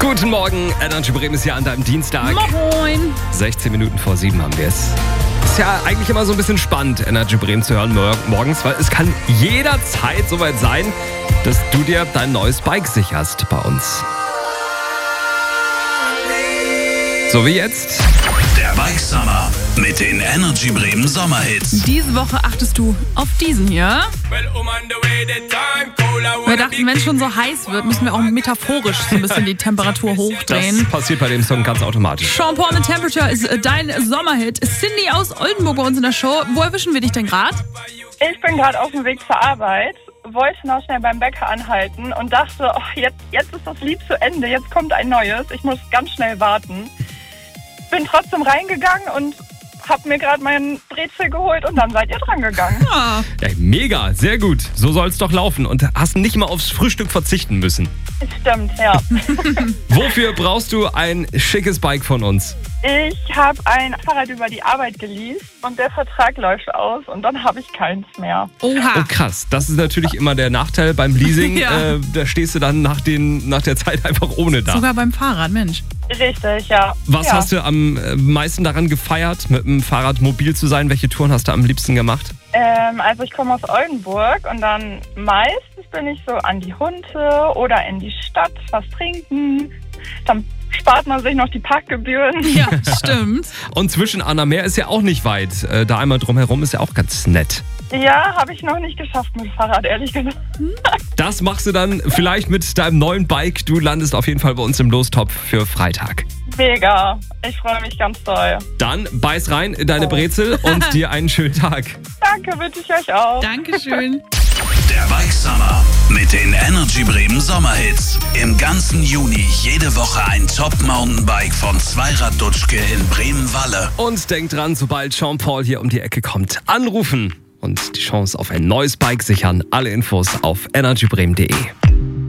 Guten Morgen, Energy Bremen ist hier an deinem Dienstag. Moin. 16 Minuten vor 7 haben wir es. Ist ja eigentlich immer so ein bisschen spannend, Energy Bremen zu hören morgens, weil es kann jederzeit soweit sein, dass du dir dein neues Bike sicherst bei uns. So wie jetzt. Der Bike Summer mit den Energy Bremen Sommerhits. Diese Woche achtest du auf diesen hier. Wir dachten, wenn es schon so heiß wird, müssen wir auch metaphorisch so ein bisschen die Temperatur hochdrehen. Das passiert bei dem Song ganz automatisch. Sean Paul, The Temperature ist dein Sommerhit. Cindy aus Oldenburg bei uns in der Show. Wo erwischen wir dich denn gerade? Ich bin gerade auf dem Weg zur Arbeit, wollte noch schnell beim Bäcker anhalten und dachte, jetzt ist das Lied zu Ende, jetzt kommt ein neues, ich muss ganz schnell warten. Bin trotzdem reingegangen und hab mir gerade meinen Brezel geholt und dann seid ihr dran gegangen. Ah. Ja, mega, sehr gut. So soll es doch laufen und hast nicht mal aufs Frühstück verzichten müssen. Stimmt, ja. Wofür brauchst du ein schickes Bike von uns? Ich habe ein Fahrrad über die Arbeit geleast und der Vertrag läuft aus und dann habe ich keins mehr. Oha. Oh krass, das ist natürlich immer der Nachteil beim Leasing. Ja. Da stehst du dann nach der Zeit einfach ohne da. Sogar beim Fahrrad, Mensch. Richtig, ja. Was hast du am meisten daran gefeiert, mit dem Fahrrad mobil zu sein? Welche Touren hast du am liebsten gemacht? Also ich komme aus Oldenburg und dann meistens bin ich so an die Hunte oder in die Stadt was trinken. Dann spart man sich noch die Parkgebühren. Ja, stimmt. Und zwischen Anna Meer ist ja auch nicht weit. Da einmal drumherum ist ja auch ganz nett. Ja, habe ich noch nicht geschafft mit dem Fahrrad, ehrlich gesagt. Das machst du dann vielleicht mit deinem neuen Bike. Du landest auf jeden Fall bei uns im Lostopf für Freitag. Mega. Ich freue mich ganz doll. Dann beiß rein in deine Brezel und dir einen schönen Tag. Danke, wünsche ich euch auch. Dankeschön. Der Bike Summer mit den Energy Bremen Sommerhits. Im ganzen Juni jede Woche ein Top-Mountainbike von Zweirad Dutschke in Bremen-Walle. Und denk dran, sobald Sean Paul hier um die Ecke kommt, anrufen und die Chance auf ein neues Bike sichern. Alle Infos auf energybremen.de.